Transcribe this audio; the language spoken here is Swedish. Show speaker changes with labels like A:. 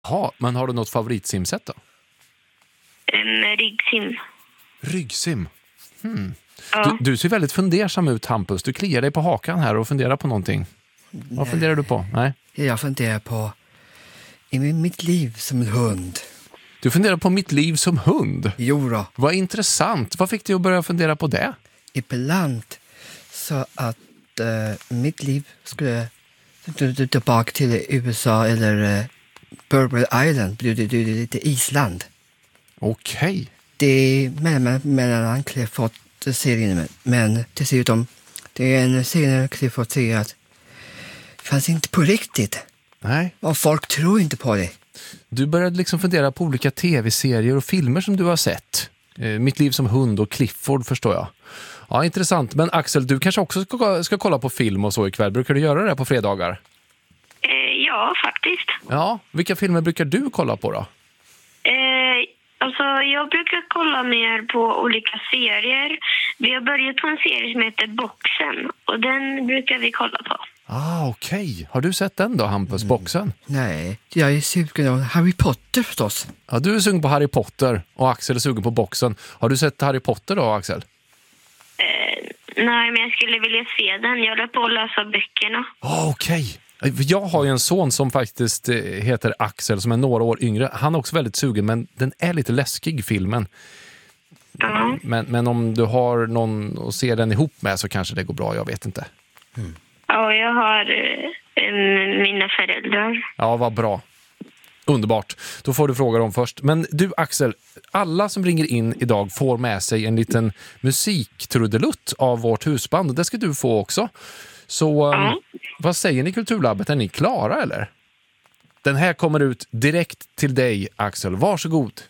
A: Ja, men har du något favoritsimset då?
B: Ryggsim.
A: Ryggsim.
B: Ja.
A: Du ser väldigt fundersam ut, Hampus. Du kliar dig på hakan här och funderar på någonting. Vad funderar du på? Nej.
C: Jag funderar på i mitt liv som en hund.
A: Du funderar på mitt liv som hund?
C: Jo då.
A: Vad intressant. Vad fick dig att börja fundera på det?
C: Ibland så att mitt liv skulle tillbaka till USA eller Bourbon Island, blir det lite Island.
A: Okej.
C: Det är mellan Clifford-serien, men dessutom det är en serie där Clifford säger att det fanns inte på riktigt.
A: Nej.
C: Och folk tror inte på det.
A: Du började liksom fundera på olika tv-serier och filmer som du har sett. Mitt liv som hund och Clifford, förstår jag. Ja, intressant. Men Axel, du kanske också ska kolla på film och så ikväll. Brukar du göra det på fredagar?
B: Ja, faktiskt.
A: Ja, vilka filmer brukar du kolla på då?
B: Alltså, jag brukar kolla mer på olika serier. Vi har börjat på en serie som heter Boxen. Och den brukar vi kolla på.
A: Okej. Har du sett den då, Hampus, Boxen?
C: Nej, jag är sugen av Harry Potter förstås.
A: Ja, du är sugen på Harry Potter och Axel är sugen på Boxen. Har du sett Harry Potter då, Axel?
B: Nej, men jag skulle vilja se den. Jag håller på att läsa böckerna.
A: Okej. Jag har ju en son som faktiskt heter Axel, som är några år yngre. Han är också väldigt sugen, men den är lite läskig, filmen.
B: Ja.
A: Men om du har någon att se den ihop med så kanske det går bra, jag vet inte.
B: Ja, jag har mina föräldrar.
A: Ja, vad bra. Underbart. Då får du fråga dem först. Men du, Axel, alla som ringer in idag får med sig en liten musiktrudelutt av vårt husband. Det ska du få också. Så vad säger ni, Kulturlabbet? Är ni klara eller? Den här kommer ut direkt till dig, Axel. Varsågod.